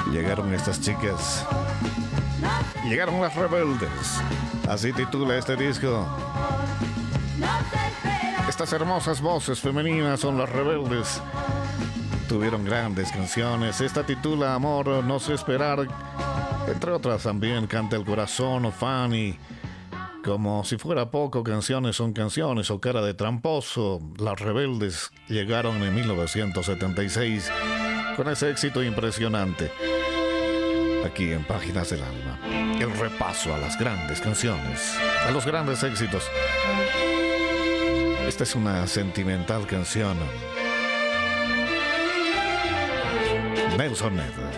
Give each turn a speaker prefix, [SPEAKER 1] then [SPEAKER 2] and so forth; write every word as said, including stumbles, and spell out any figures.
[SPEAKER 1] Llegaron estas chicas. Llegaron las rebeldes. Así titula este disco. Estas hermosas voces femeninas son las rebeldes. Tuvieron grandes canciones. Esta titula Amor, no sé esperar. Entre otras también Canta el corazón o Fanny. Como si fuera poco, Canciones son canciones o Cara de tramposo. Las rebeldes llegaron en mil novecientos setenta y seis con ese éxito impresionante. Aquí en Páginas del Alma, el repaso a las grandes canciones, a los grandes éxitos. Esta es una sentimental canción. Nelson Ned.